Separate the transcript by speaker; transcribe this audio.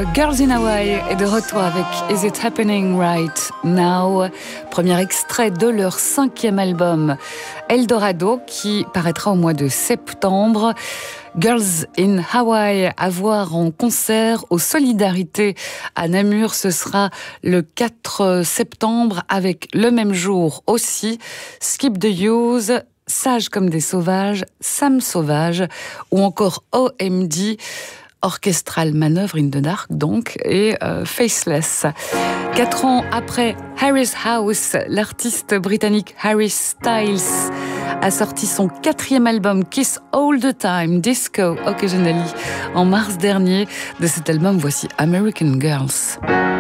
Speaker 1: Girls in Hawaii est de retour avec Is It Happening Right Now, premier extrait de leur 5e album Eldorado qui paraîtra au mois de septembre. Girls in Hawaii à voir en concert aux Solidarités à Namur, ce sera le 4 septembre avec le même jour aussi Skip the Use, Sages comme des sauvages, Sam Sauvage ou encore OMD, Orchestral Manœuvre in the Dark donc, et Faceless. 4 ans après Harry's House, l'artiste britannique Harry Styles a sorti son 4e album Kiss All the Time, Disco Occasionally, en mars dernier. De cet album, voici American Girls.